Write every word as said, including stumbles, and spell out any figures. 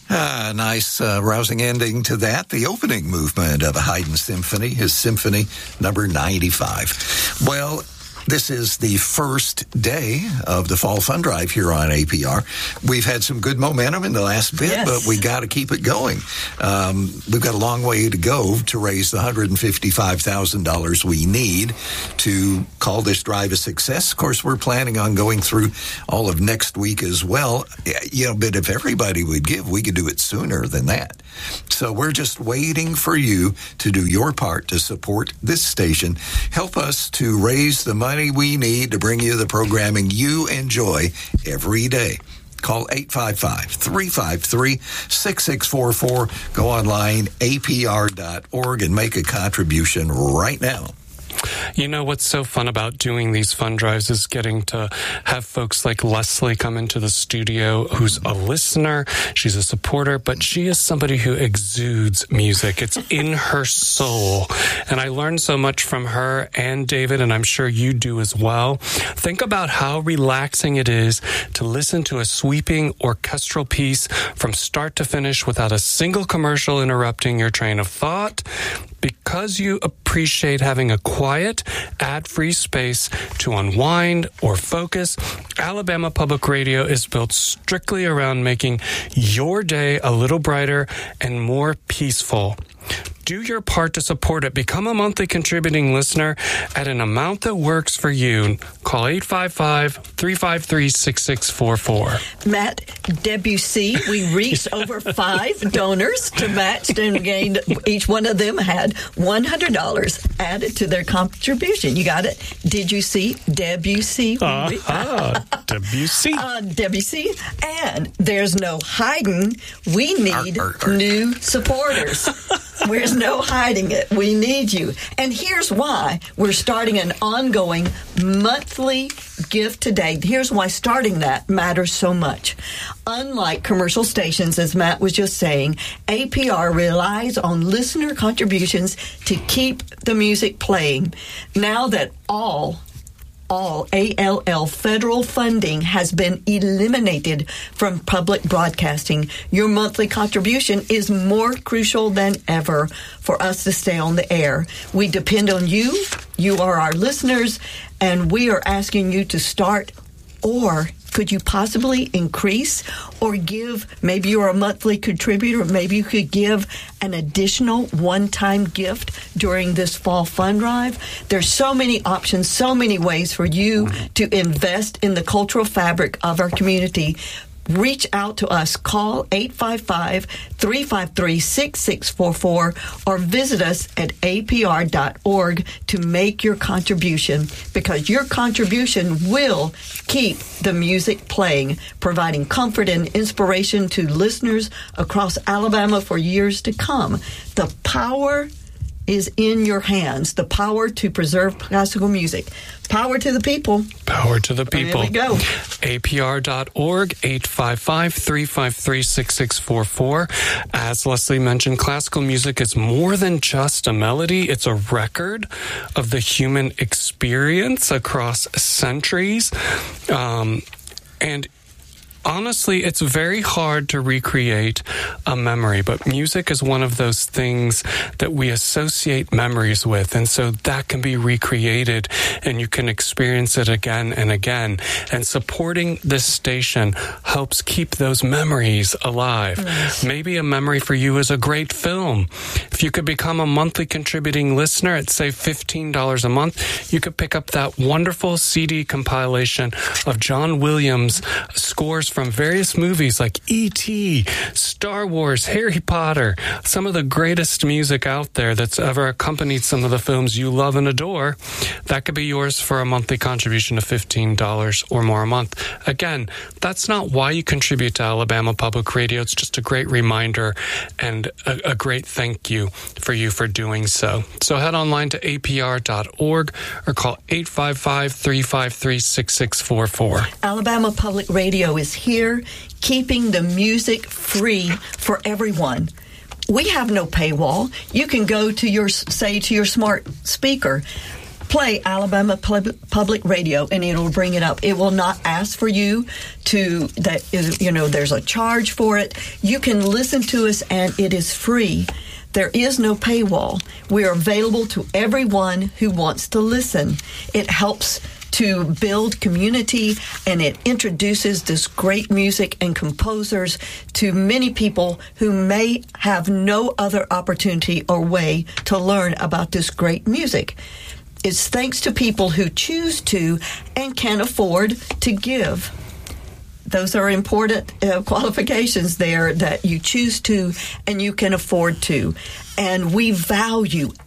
Ah, nice, uh, rousing ending to that. The opening movement of a Haydn symphony, his symphony number ninety-five. Well, this is the first day of the Fall Fund Drive here on A P R. We've had some good momentum in the last bit, yes. but we got to keep it going. Um, we've got a long way to go to raise the one hundred fifty-five thousand dollars we need to call this drive a success. Of course, we're planning on going through all of next week as well. You know, but if everybody would give, we could do it sooner than that. So we're just waiting for you to do your part to support this station. Help us to raise the money we need to bring you the programming you enjoy every day. Call eight five five, three five three, six six four four. Go online, A P R dot org, and make a contribution right now. You know what's so fun about doing these fund drives is getting to have folks like Leslie come into the studio, who's a listener, she's a supporter, but she is somebody who exudes music. It's in her soul. And I learned so much from her and David, and I'm sure you do as well. Think about how relaxing it is to listen to a sweeping orchestral piece from start to finish without a single commercial interrupting your train of thought. Because you appreciate having a quiet, ad-free space to unwind or focus, Alabama Public Radio is built strictly around making your day a little brighter and more peaceful. Do your part to support it. Become a monthly contributing listener at an amount that works for you. Call eight five five, three five three, six six four four. Matt Debussy, we reached over five donors to match and gained. Each one of them had one hundred dollars added to their contribution. You got it? Did you see Debussy? Uh-huh. Debussy. Uh, Debussy. And there's no hiding. We need arr, arr, arr. new supporters. There's no hiding it. We need you. And here's why. We're starting an ongoing monthly gift today. Here's why starting that matters so much. Unlike commercial stations, as Matt was just saying, A P R relies on listener contributions to keep the music playing. Now that all All A L L federal funding has been eliminated from public broadcasting, your monthly contribution is more crucial than ever for us to stay on the air. We depend on you. You are our listeners, and we are asking you to start, or could you possibly increase or give? Maybe you're a monthly contributor. Maybe you could give an additional one-time gift during this fall fund drive. There's so many options, so many ways for you to invest in the cultural fabric of our community. Reach out to us. Call eight five five, three five three, six six four four or visit us at A P R dot org to make your contribution, because your contribution will keep the music playing, providing comfort and inspiration to listeners across Alabama for years to come. The power is in your hands, the power to preserve classical music. Power to the people. Power to the people. There we go. A P R dot org, eight five five, three five three, six six four four. As Leslie mentioned, classical music is more than just a melody. It's a record of the human experience across centuries. Um, and Honestly, it's very hard to recreate a memory, but music is one of those things that we associate memories with, and so that can be recreated, and you can experience it again and again. And supporting this station helps keep those memories alive. Yes. Maybe a memory for you is a great film. If you could become a monthly contributing listener at, say, fifteen dollars a month, you could pick up that wonderful C D compilation of John Williams scores from various movies like E T, Star Wars, Harry Potter, some of the greatest music out there that's ever accompanied some of the films you love and adore. That could be yours for a monthly contribution of fifteen dollars or more a month. Again, that's not why you contribute to Alabama Public Radio. It's just a great reminder and a, a great thank you for you for doing so. So head online to A P R dot org or call eight five five, three five three, six six four four. Alabama Public Radio is here, keeping the music free for everyone. We have no paywall. You can go to your, say, to your smart speaker, play Alabama Public Radio, and it'll bring it up. It will not ask for you to, that is, you know, there's a charge for it. You can listen to us, and it is free. There is no paywall. We are available to everyone who wants to listen. It helps to build community, and it introduces this great music and composers to many people who may have no other opportunity or way to learn about this great music. It's thanks to people who choose to and can afford to give. Those are important uh, qualifications there, that you choose to and you can afford to. And we value